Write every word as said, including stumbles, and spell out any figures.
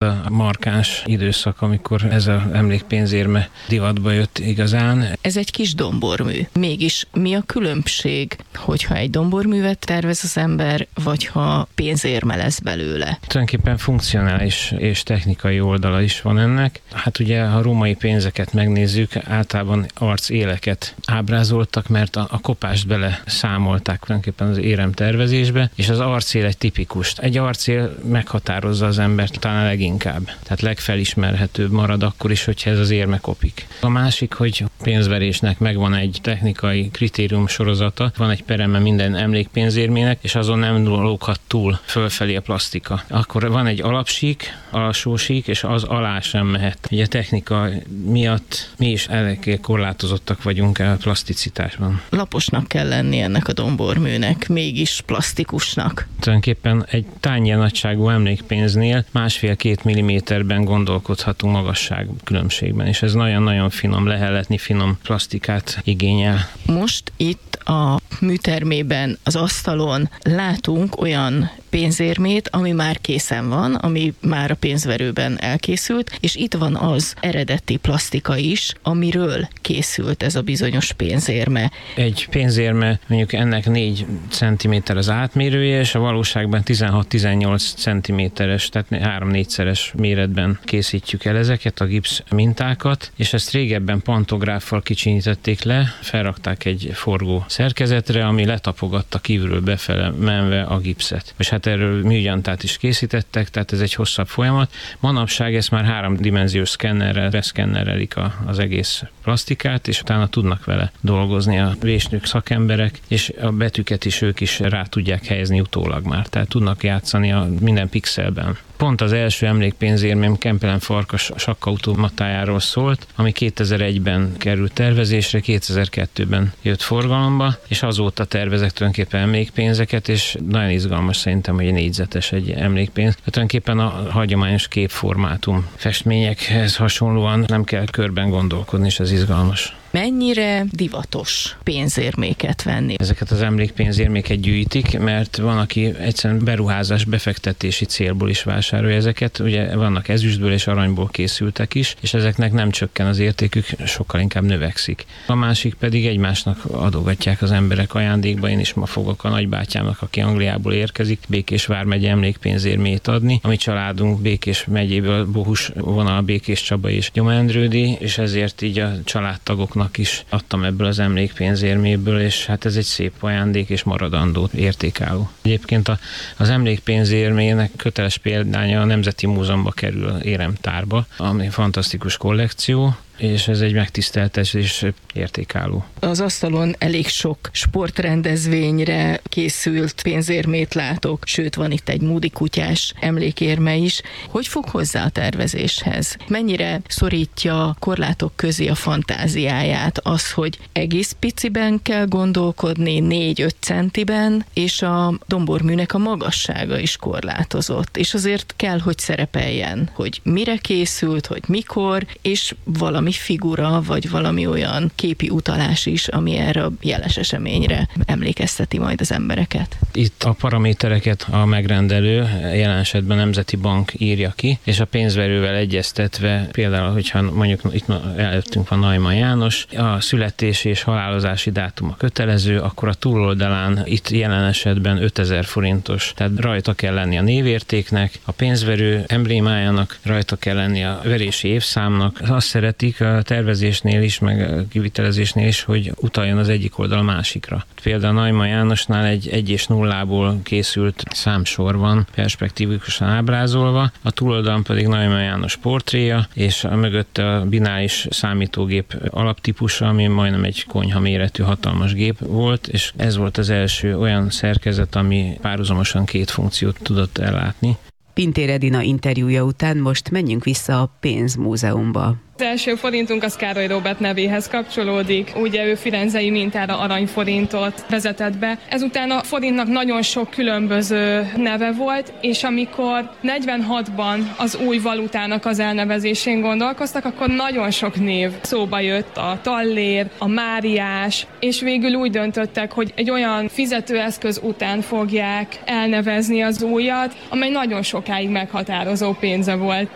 a markáns időszak, amikor ez az emlékpénzérme divatba jött igazán. Ez egy kis dombormű. Mégis mi a különbség, hogyha egy domborművet tervez az ember, vagy ha pénzérme lesz belőle? Tulajdonképpen funkcionális és technikai oldala is van ennek. Hát ugye, ha római pénzeket megnézzük, általában arcéleket ábrázoltak, mert a, a kopást bele számolták tulajdonképpen az érem tervezésbe, és az arcél egy tipikus. Egy arcél meghatározza az embert talán leginkább. Tehát legfelismerhetőbb marad akkor is, hogyha ez az érme kopik. A másik, hogy pénzverésnek megvan egy technikai kritérium sorozata, van egy pereme minden emlékpénzérmének, és azon nem lóghat túl fölfelé a plastika. Akkor van egy alapsík, alsósík, és az alá sem mehet. Ugye a technika miatt mi is elég korlátozottak vagyunk a plaszticitásban. Laposnak kell lenni ennek a domborműnek, mégis plastikusnak. Tulajdonképpen egy tányér nagyságú emlékpénznél másfél-két milliméterben gondolkodhatunk magasság különbségben, és ez nagyon-nagyon finom, lehelletni finom plastikát igényel. Most itt a műtermében, az asztalon látunk olyan pénzérmét, ami már készen van, ami már a pénzverőben elkészült, és itt van az eredeti plastika is, amiről készült ez a bizonyos pénzérme. Egy pénzérme, mondjuk ennek négy centiméter az átmérője, és a valóságban tizenhat-tizennyolc centiméteres, tehát három-négyszeres méretben készítjük el ezeket a gipsz mintákat, és ezt régebben pantográffal kicsinyítették le, felrakták egy forgó szerkezetre, ami letapogatta kívülről befele menve a gipszet. És hát erről műgyantát is készítettek, tehát ez egy hosszabb folyamat. Manapság ezt már háromdimenziós szkennerrel beszkennerelik a, az egész plastikát, és utána tudnak vele dolgozni a vésnők, szakemberek, és a betűket is ők is rá tudják helyezni utólag már, tehát tudnak játszani a minden pixelben. Pont az első emlékpénzérmém Kempelen Farkas sakkautomatájáról szólt, ami kétezer-egyben került tervezésre, kétezer-kettőben jött forgalomba, és azóta tervezek tulajdonképpen emlékpénzeket, és nagyon izgalmas szerintem, hogy négyzetes egy emlékpénz. Tulajdonképpen a hagyományos képformátum festményekhez hasonlóan nem kell körben gondolkodni, és ez izgalmas. Mennyire divatos pénzérméket venni? Ezeket az emlékpénzérméket gyűjtik, mert van, aki egyszerűen beruházás, befektetési célból is vásárolja ezeket. Ugye vannak ezüstből és aranyból készültek is, és ezeknek nem csökken az értékük, sokkal inkább növekszik. A másik pedig egymásnak adogatják az emberek ajándékba. Én is ma fogok a nagybátyámnak, aki Angliából érkezik, Békés vármegye emlékpénzérmét adni. A mi családunk Békés megyéből Bohus vonal, Békés Csaba és Gyomendrődi, és ezért így a családtagok is adtam ebből az emlékpénzérméből, és hát ez egy szép ajándék és maradandó, értékálló. Egyébként a, az emlékpénzérmének köteles példánya a Nemzeti Múzeumba kerül éremtárba, ami fantasztikus kollekció, és ez egy megtiszteltetés értékálló. Az asztalon elég sok sportrendezvényre készült pénzérmét látok, sőt van itt egy Moody kutyás emlékérme is. Hogy fog hozzá a tervezéshez? Mennyire szorítja korlátok közé a fantáziáját az, hogy egész piciben kell gondolkodni, négy-öt centiben, és a domborműnek a magassága is korlátozott, és azért kell, hogy szerepeljen, hogy mire készült, hogy mikor, és valami figura, vagy valami olyan képi utalás is, ami erre a jeles eseményre emlékezteti majd az embereket. Itt a paramétereket a megrendelő, jelen esetben Nemzeti Bank írja ki, és a pénzverővel egyeztetve, például, hogyha mondjuk itt előttünk van Neumann János, a születési és halálozási dátuma kötelező, akkor a túloldalán itt jelen esetben ötezer forintos, tehát rajta kell lenni a névértéknek, a pénzverő emblémájának, rajta kell lenni a verési évszámnak. Azt szeretik a tervezésnél is, meg a kivitelezésnél is, hogy utaljon az egyik oldal a másikra. Például Neumann Jánosnál egy egy és nullából készült számsor van, perspektívikusan ábrázolva, a túloldalon pedig Neumann János portréja, és a mögött a bináris számítógép alaptípusa, ami majdnem egy konyha méretű hatalmas gép volt, és ez volt az első olyan szerkezet, ami párhuzamosan két funkciót tudott ellátni. Pintér Edina interjúja után most menjünk vissza a pénzmúzeumba. Az első forintunk az Károly Róbert nevéhez kapcsolódik. Ugye ő firenzei mintára aranyforintot vezetett be. Ezután a forintnak nagyon sok különböző neve volt, és amikor negyvenhatban az új valutának az elnevezésén gondolkoztak, akkor nagyon sok név szóba jött, a tallér, a máriás, és végül úgy döntöttek, hogy egy olyan fizetőeszköz után fogják elnevezni az újat, amely nagyon sokáig meghatározó pénze volt.